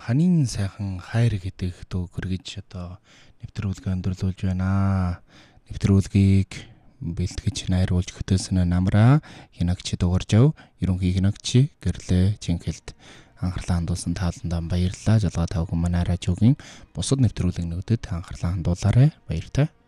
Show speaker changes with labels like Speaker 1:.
Speaker 1: Ханийн сайхан хайр гэдэг дуу гэргэж одоо нэвтрүүлгээ өндөрлүүлж байна. Нэвтрүүлгийг бэлтгэж найруулж хөтөөсөн намраа хинагч дуурж ав. Ерөнхий хинагч гэрлээ Жинхэлд анхаарлаа хандуулсан тааландаа баярлалаа. Жалгаа тавхан манай радиогийн бусад нэвтрүүлгэнүүдэд анхаарлаа хандуулаарай. Баяртай.